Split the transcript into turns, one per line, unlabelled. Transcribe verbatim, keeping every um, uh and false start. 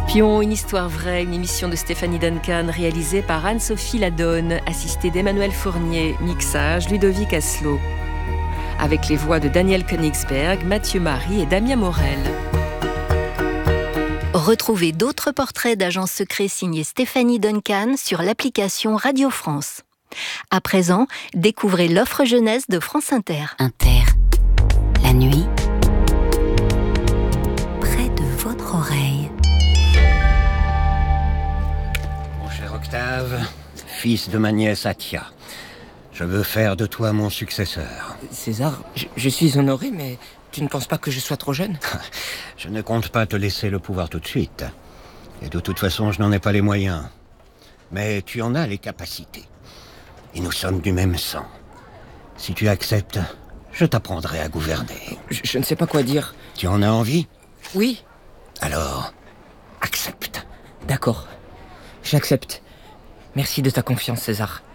Espion, une histoire vraie, une émission de Stéphanie Duncan réalisée par Anne-Sophie Ladonne, assistée d'Emmanuel Fournier, mixage Ludovic Asselot. Avec les voix de Daniel Königsberg, Mathieu Marie et Damien Morel.
Retrouvez d'autres portraits d'agents secrets signés Stéphanie Duncan sur l'application Radio France. À présent, découvrez l'offre jeunesse de France Inter.
Inter, la nuit, près de votre oreille.
Mon cher Octave, fils de ma nièce Atia, je veux faire de toi mon successeur.
César, je, je suis honoré, mais tu ne penses pas que je sois trop jeune ?
Je ne compte pas te laisser le pouvoir tout de suite. Et de toute façon, je n'en ai pas les moyens. Mais tu en as les capacités. Et nous sommes du même sang. Si tu acceptes, je t'apprendrai à gouverner.
Je, je ne sais pas quoi dire.
Tu en as envie ?
Oui.
Alors, accepte.
D'accord. J'accepte. Merci de ta confiance, César.